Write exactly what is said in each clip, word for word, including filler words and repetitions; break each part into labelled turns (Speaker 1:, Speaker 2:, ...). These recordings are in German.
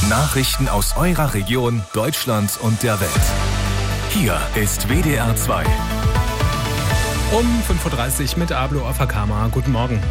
Speaker 1: Nachrichten aus eurer Region, Deutschland und der Welt. Hier ist W D R zwei.
Speaker 2: Um fünf Uhr dreißig mit Ablo Afakama. Guten Morgen.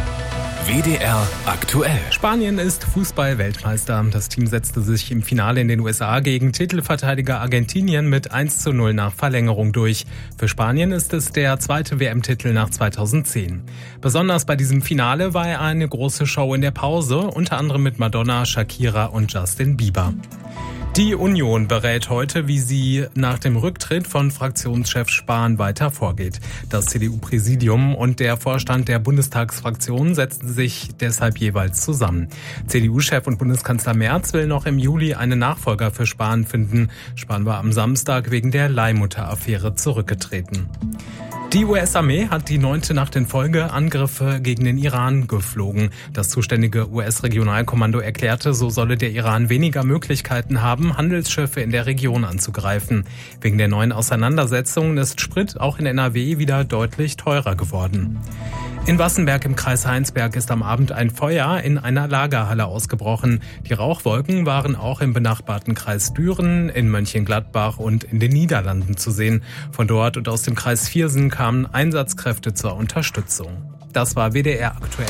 Speaker 1: W D R aktuell.
Speaker 2: Spanien ist Fußball-Weltmeister. Das Team setzte sich im Finale in den U S A gegen Titelverteidiger Argentinien mit eins zu null nach Verlängerung durch. Für Spanien ist es der zweite W M-Titel nach zweitausendzehn. Besonders bei diesem Finale war er eine große Show in der Pause, unter anderem mit Madonna, Shakira und Justin Bieber. Die Union berät heute, wie sie nach dem Rücktritt von Fraktionschef Spahn weiter vorgeht. Das C D U-Präsidium und der Vorstand der Bundestagsfraktion setzten sich deshalb jeweils zusammen. C D U-Chef und Bundeskanzler Merz will noch im Juli einen Nachfolger für Spahn finden. Spahn war am Samstag wegen der Leihmutter-Affäre zurückgetreten. Die U S-Armee hat die neunte Nacht in Folge Angriffe gegen den Iran geflogen. Das zuständige U S-Regionalkommando erklärte, so solle der Iran weniger Möglichkeiten haben, Handelsschiffe in der Region anzugreifen. Wegen der neuen Auseinandersetzungen ist Sprit auch in N R W wieder deutlich teurer geworden. In Wassenberg im Kreis Heinsberg ist am Abend ein Feuer in einer Lagerhalle ausgebrochen. Die Rauchwolken waren auch im benachbarten Kreis Düren, in Mönchengladbach und in den Niederlanden zu sehen. Von dort und aus dem Kreis Viersen kamen Einsatzkräfte zur Unterstützung. Das war W D R aktuell.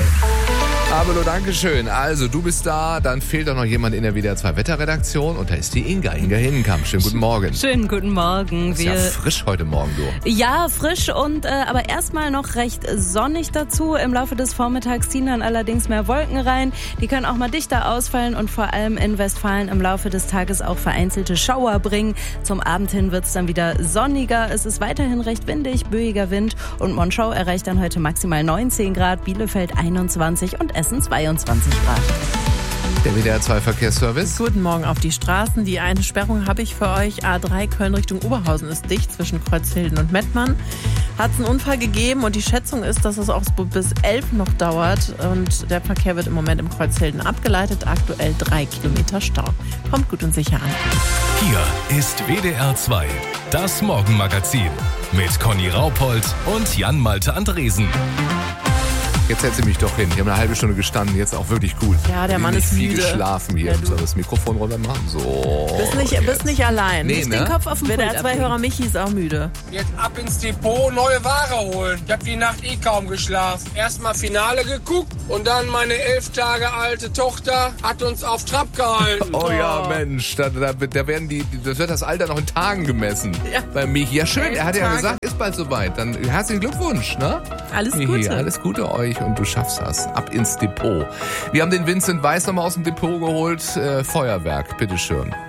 Speaker 3: Abelo, Dankeschön. Also, du bist da, dann fehlt doch noch jemand in der W D R zwei Wetterredaktion und da ist die Inga, Inga Hindenkamp. Schönen guten Morgen.
Speaker 4: Schönen guten Morgen.
Speaker 3: Ist ja frisch heute Morgen, du.
Speaker 4: Ja, frisch und äh, aber erstmal noch recht sonnig dazu. Im Laufe des Vormittags ziehen dann allerdings mehr Wolken rein. Die können auch mal dichter ausfallen und vor allem in Westfalen im Laufe des Tages auch vereinzelte Schauer bringen. Zum Abend hin wird es dann wieder sonniger. Es ist weiterhin recht windig, böiger Wind und Monschau erreicht dann heute maximal neunzehn Grad, Bielefeld einundzwanzig und Essen zweiundzwanzig Grad.
Speaker 3: Der W D R zwei Verkehrsservice.
Speaker 5: Guten Morgen auf die Straßen. Die eine Sperrung habe ich für euch. A drei Köln Richtung Oberhausen ist dicht zwischen Kreuzhilden und Mettmann. Hat es einen Unfall gegeben und die Schätzung ist, dass es auch bis elf noch dauert. Und der Verkehr wird im Moment im Kreuzhilden abgeleitet. Aktuell drei Kilometer Stau. Kommt gut und sicher an.
Speaker 1: Hier ist W D R zwei, das Morgenmagazin mit Conny Raupold und Jan-Malte Andresen.
Speaker 3: Jetzt setze mich doch hin. Ich habe eine halbe Stunde gestanden, jetzt auch wirklich gut.
Speaker 5: Ja, der Mann ist
Speaker 3: viel
Speaker 5: müde.
Speaker 3: geschlafen hier.
Speaker 5: Ja,
Speaker 3: Ich muss aber das Mikrofon runter machen. So.
Speaker 5: Bist nicht, bist nicht allein.
Speaker 3: Nee,
Speaker 5: Nicht
Speaker 3: ne?
Speaker 5: den Kopf auf dem W D R zwei Hörer Michi ist auch müde.
Speaker 6: Jetzt ab ins Depot, neue Ware holen. Ich habe die Nacht eh kaum geschlafen. Erstmal Finale geguckt und dann meine elf Tage alte Tochter hat uns auf Trab gehalten.
Speaker 3: Oh ja, Mensch, da, da, da werden die, das wird das Alter noch in Tagen gemessen.
Speaker 5: Ja.
Speaker 3: Bei Michi. Ja, schön,
Speaker 5: Elf
Speaker 3: er hat ja
Speaker 5: Tage.
Speaker 3: gesagt, ist bald soweit. Dann herzlichen Glückwunsch, ne?
Speaker 5: Alles
Speaker 3: Michi,
Speaker 5: Gute.
Speaker 3: alles Gute euch und du schaffst das. Ab ins Depot. Wir haben den Vincent Weiß nochmal aus dem Depot geholt. Äh, Feuerwerk, bitteschön.